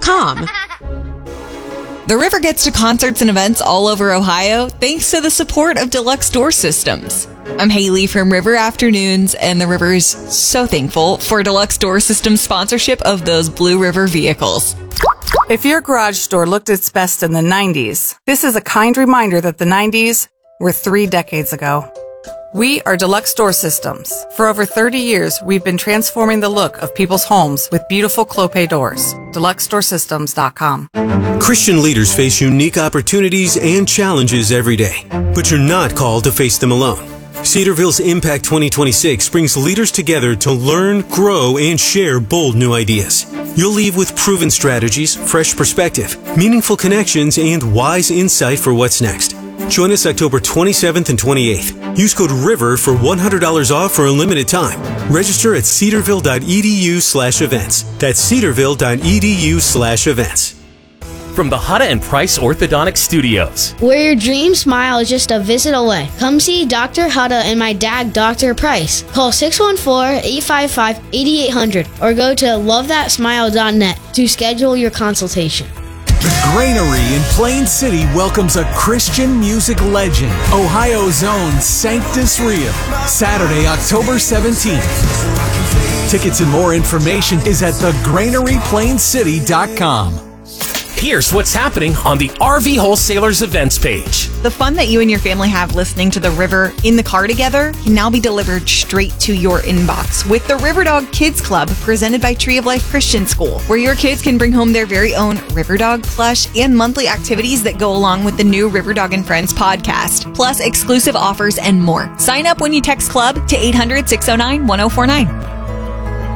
riverdog.com. The River gets to concerts and events all over Ohio thanks to the support of Deluxe Door Systems. I'm Haley from River Afternoons, and the River is so thankful for Deluxe Door Systems' sponsorship of those Blue River vehicles. If your garage door looked its best in the 90s, this is a kind reminder that the 90s were 3 decades ago. We are Deluxe Door Systems. For over 30 years, we've been transforming the look of people's homes with beautiful Clopay doors. DeluxeDoorSystems.com. Christian leaders face unique opportunities and challenges every day, but you're not called to face them alone. Cedarville's Impact 2026 brings leaders together to learn, grow, and share bold new ideas. You'll leave with proven strategies, fresh perspective, meaningful connections, and wise insight for what's next. Join us October 27th and 28th. Use code RIVER for $100 off for a limited time. Register at cedarville.edu/events. That's cedarville.edu/events. From the Hutta and Price Orthodontic Studios, where your dream smile is just a visit away. Come see Dr. Hutta and my dad, Dr. Price. Call 614-855-8800 or go to lovethatsmile.net to schedule your consultation. The Granary in Plain City welcomes a Christian music legend, Ohio's own Sanctus Real, Saturday, October 17th. Tickets and more information is at thegranarylplaincity.com. here's what's happening on the RV Wholesalers events page. The fun that you and your family have listening to the River in the car together can now be delivered straight to your inbox with the Riverdog Kids Club presented by Tree of Life Christian School, where your kids can bring home their very own Riverdog plush and monthly activities that go along with the new Riverdog and Friends podcast, plus exclusive offers and more. Sign up when you text CLUB to 800-609-1049.